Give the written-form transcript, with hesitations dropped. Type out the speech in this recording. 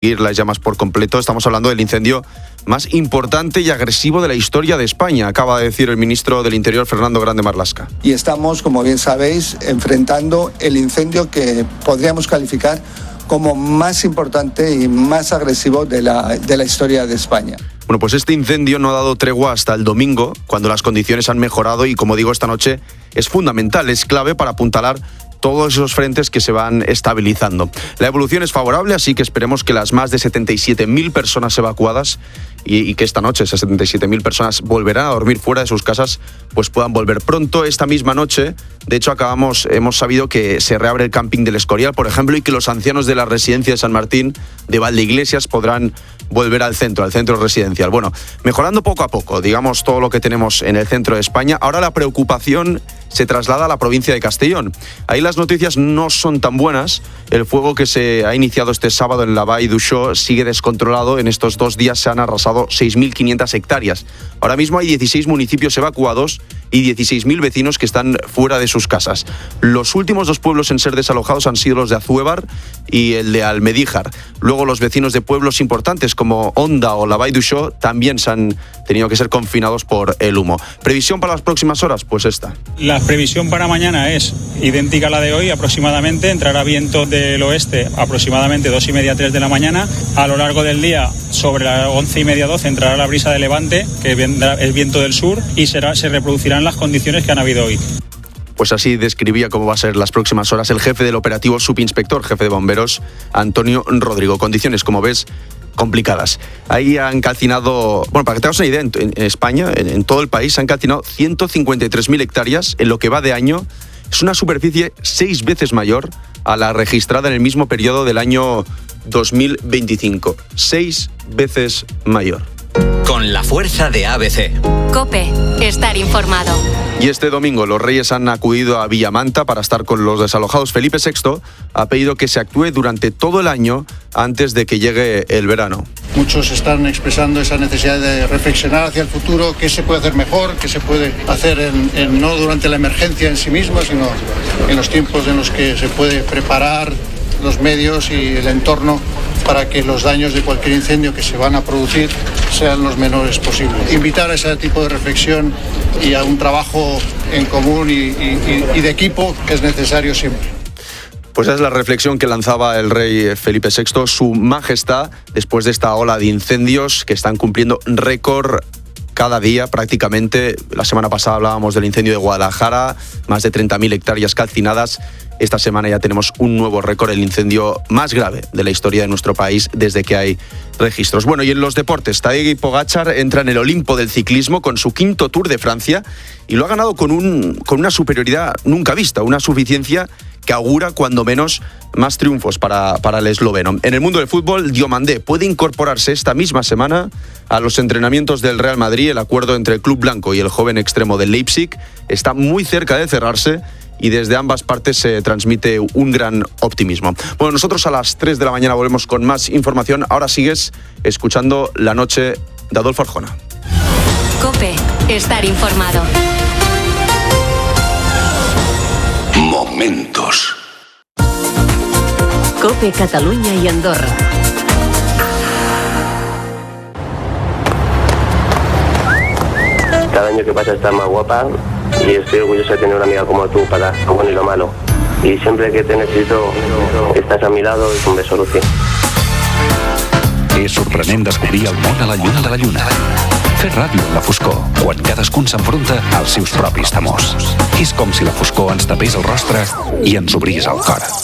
las llamas por completo. Estamos hablando del incendio más importante y agresivo de la historia de España, acaba de decir el ministro del Interior, Fernando Grande Marlaska. Y estamos, como bien sabéis, enfrentando el incendio que podríamos calificar como más importante y más agresivo de la historia de España. Bueno, pues este incendio no ha dado tregua hasta el domingo, cuando las condiciones han mejorado y, como digo, esta noche es fundamental, es clave para apuntalar todos esos frentes que se van estabilizando. La evolución es favorable, así que esperemos que las más de 77.000 personas evacuadas y que esta noche esas 77.000 personas volverán a dormir fuera de sus casas, pues puedan volver pronto. Esta misma noche, de hecho, hemos sabido que se reabre el camping del Escorial, por ejemplo, y que los ancianos de la residencia de San Martín de Valdeiglesias podrán volver al centro residencial. Bueno, mejorando poco a poco, digamos, todo lo que tenemos en el centro de España. Ahora la preocupación se traslada a la provincia de Castellón. Ahí las noticias no son tan buenas. El fuego que se ha iniciado este sábado en la Vall d'Uixó sigue descontrolado. En estos 2 días se han arrasado 6.500 hectáreas. Ahora mismo hay 16 municipios evacuados y 16.000 vecinos que están fuera de sus casas. Los últimos 2 pueblos en ser desalojados han sido los de Azuévar y el de Almedíjar. Luego los vecinos de pueblos importantes como Onda o la Vall d'Uixó también se han tenido que ser confinados por el humo. ¿Previsión para las próximas horas? Pues esta. La previsión para mañana es idéntica a la de hoy, aproximadamente. Entrará viento del oeste aproximadamente 2:30, 3 de la mañana. A lo largo del día, sobre las 11:30, 12, entrará la brisa de levante, que vendrá el viento del sur, y se reproducirán las condiciones que han habido hoy. Pues así describía cómo va a ser las próximas horas el jefe del operativo subinspector, jefe de bomberos, Antonio Rodrigo. Condiciones, como ves, complicadas. Ahí han calcinado, bueno, para que te hagas una idea, en España, en todo el país, han calcinado 153.000 hectáreas en lo que va de año. Es una superficie 6 veces mayor a la registrada en el mismo periodo del año 2025. 6 veces mayor. Con la fuerza de ABC. COPE, estar informado. Y este domingo los Reyes han acudido a Villamanta para estar con los desalojados. Felipe VI ha pedido que se actúe durante todo el año antes de que llegue el verano. Muchos están expresando esa necesidad de reflexionar hacia el futuro, qué se puede hacer mejor, qué se puede hacer no durante la emergencia en sí misma, sino en los tiempos en los que se puede preparar los medios y el entorno para que los daños de cualquier incendio que se van a producir sean los menores posibles. Invitar a ese tipo de reflexión y a un trabajo en común y de equipo que es necesario siempre. Pues esa es la reflexión que lanzaba el rey Felipe VI, su majestad, después de esta ola de incendios que están cumpliendo récord cada día prácticamente. La semana pasada hablábamos del incendio de Guadalajara, más de 30.000 hectáreas calcinadas. Esta semana ya tenemos un nuevo récord, el incendio más grave de la historia de nuestro país desde que hay registros. Bueno, y en los deportes, Tadej Pogačar entra en el Olimpo del ciclismo con su 5º Tour de Francia y lo ha ganado con una superioridad nunca vista, una suficiencia que augura cuando menos más triunfos para el esloveno. En el mundo del fútbol, Diomandé puede incorporarse esta misma semana a los entrenamientos del Real Madrid. El acuerdo entre el club blanco y el joven extremo del Leipzig está muy cerca de cerrarse y desde ambas partes se transmite un gran optimismo. Bueno, nosotros a las 3 de la mañana volvemos con más información. Ahora sigues escuchando La Noche de Adolfo Arjona. COPE, estar informado. Momentos. COPE Cataluña y Andorra. Cada año que pasa está más guapa y estoy orgulloso de tener una amiga como tú para lo bueno y lo malo. Y siempre que te necesito, estàs a mi lado, és un beso, Lucy. És sorprenent descobrir el món a la lluna de la lluna. Fer ràdio en la foscor, quan cadascun s'enfronta als seus propis temors. És com si la foscor ens tapés el rostre i ens obrís el cor.